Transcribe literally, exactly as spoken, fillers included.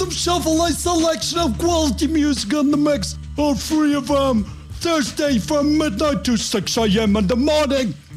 Rhythm Shuffle, a selection of quality music on the mix, all three of them, Thursday from midnight to six a.m. in the morning.